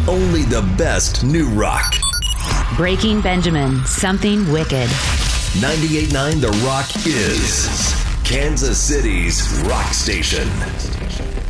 Only the best new rock. Breaking Benjamin, something wicked. 98.9 The Rock is Kansas City's rock station.